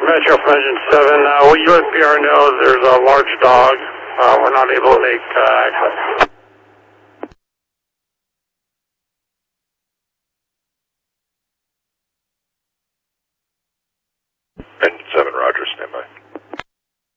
Metro from Engine 7, will you let PR know there's a large dog? We're not able to make access.